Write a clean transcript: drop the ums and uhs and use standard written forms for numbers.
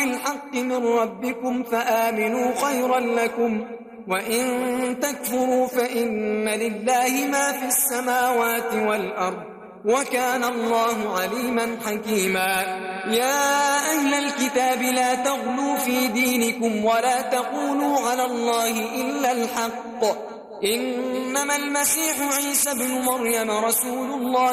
بالحق من ربكم فآمنوا خيرا لكم، وإن تكفروا فإن لله ما في السماوات والأرض، وكان الله عليما حكيما. يا أهل الكتاب لا تغلوا في دينكم ولا تقولوا على الله إلا الحق، إنما المسيح عيسى بن مريم رسول الله